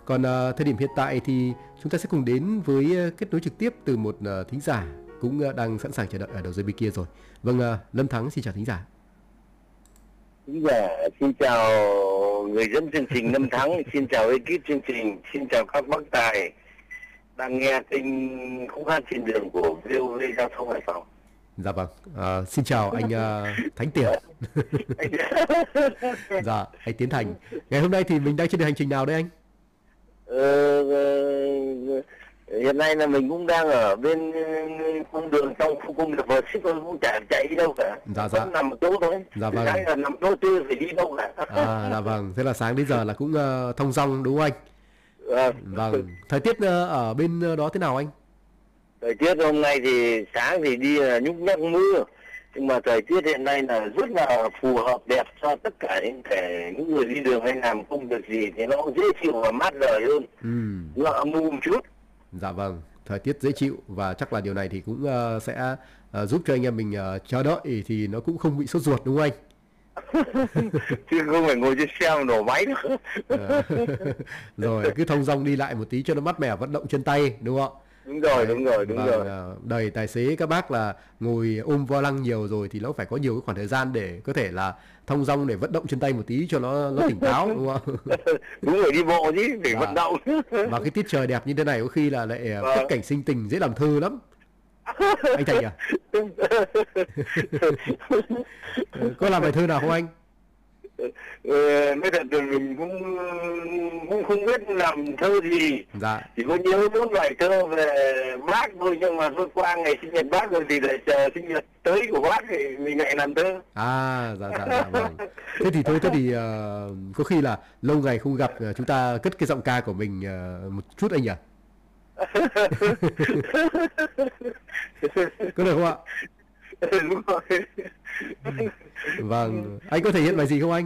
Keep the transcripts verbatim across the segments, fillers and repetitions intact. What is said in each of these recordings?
Còn uh, thời điểm hiện tại thì chúng ta sẽ cùng đến với uh, kết nối trực tiếp từ một uh, thính giả cũng uh, đang sẵn sàng chờ đợi ở đầu dây bên kia rồi. Vâng, uh, Lâm Thắng xin chào thính giả. Thính giả xin chào người dẫn chương trình Lâm Thắng, xin chào ekip chương trình, xin chào các bác tài đang nghe kênh khúc hát trên đường của vê o vê Giao thông Hải Phòng. Dạ vâng, uh, xin chào anh uh, Thánh Tiền. Dạ, anh Tiến Thành. Ngày hôm nay thì mình đang trên đường hành trình nào đấy anh? Ờ, hiện nay là mình cũng đang ở bên cung đường trong khu công nghiệp Vượt Xích, tôi cũng chả chạy đi đâu cả. Dạ dạ. Vẫn nằm một chỗ thôi. Dạ vâng. Sáng là nằm chỗ tư phải đi đâu cả. À, dạ vâng. Thế là sáng đến giờ là cũng uh, thông dong đúng không anh? À, vâng. Thời tiết uh, ở bên đó thế nào anh? Thời tiết hôm nay thì sáng thì đi là nhúc nhắc mưa, nhưng mà thời tiết hiện nay là rất là phù hợp đẹp cho tất cả những thể những người đi đường hay làm công việc gì thì nó dễ chịu và mát rượi hơn. Ừ. Nó âm u một chút. Dạ vâng, thời tiết dễ chịu và chắc là điều này thì cũng uh, sẽ uh, giúp cho anh em mình uh, chờ đợi thì nó cũng không bị sốt ruột đúng không anh? Chứ không phải ngồi trên xe mà nổ máy nữa. À, rồi cứ thông dong đi lại một tí cho nó mát mẻ, vận động chân tay đúng không ạ? Đúng rồi, đúng rồi, đúng và rồi. Đầy tài xế các bác là ngồi ôm vô lăng nhiều rồi thì nó phải có nhiều cái khoảng thời gian để có thể là thông dong để vận động chân tay một tí cho nó nó tỉnh táo đúng không? Đúng rồi, đi bộ chứ để và, vận động. Và cái tiết trời đẹp như thế này có khi là lại Vâng. khung cảnh sinh tình dễ làm thơ lắm. Anh Thành à? Có làm bài thơ nào không anh? Ờ, nói thật là mình cũng cũng không biết làm thơ gì. Dạ. Chỉ có nhớ một bài thơ về bác thôi, nhưng mà thôi qua ngày sinh nhật bác rồi thì lại chờ sinh nhật tới của bác thì mình lại làm thơ. À, dạ dạ dạ vâng. Thế thì thôi, thế thì uh, có khi là lâu ngày không gặp uh, chúng ta cất cái giọng ca của mình uh, một chút anh nhỉ? Có được không ạ? Đúng rồi. Vâng, anh có thể hiện bài gì không anh?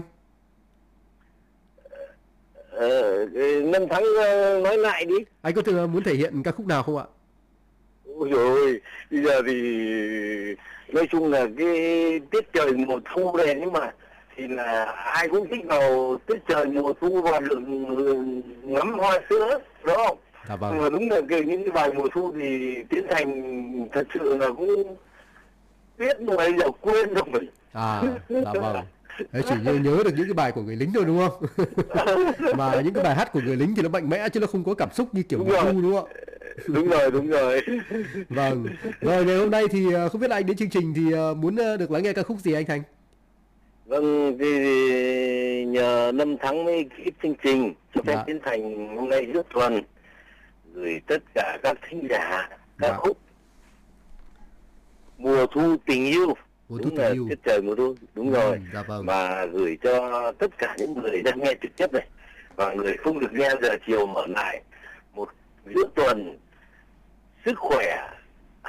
Ờ, Lâm Thắng nói lại đi. Anh có thể muốn thể hiện ca khúc nào không ạ? Ôi dồi ôi, bây giờ thì nói chung là cái tiết trời mùa thu này, nhưng mà thì là ai cũng thích vào tiết trời mùa thu và được ngắm hoa sữa, đúng không? Dạ vâng. Mà đúng là cái, những cái bài mùa thu thì Tiến Thành thật sự là cũng biết mà bây giờ quên rồi mình. À, dạ vâng. Đấy, chỉ nhớ, nhớ được những cái bài của người lính thôi đúng không? Mà những cái bài hát của người lính thì nó mạnh mẽ chứ nó không có cảm xúc như kiểu mùa thu đúng không ạ? Đúng rồi, đúng rồi. Vâng. Rồi ngày hôm nay thì không biết là anh đến chương trình thì muốn được lắng nghe ca khúc gì anh Thành? Vâng, thì nhờ Lâm Thắng với ekip chương trình cho phép dạ. Tiến Thành hôm nay giữa tuần gửi tất cả các thính giả ca dạ. khúc Mùa Thu Tình Yêu. Mùa Thu Đúng Tình là Yêu. tiết trời mùa thu, đúng ừ, rồi. Dạ vâng. Mà gửi cho tất cả những người đang nghe trực tiếp này và người không được nghe giờ chiều mở lại. Một giữa tuần sức khỏe,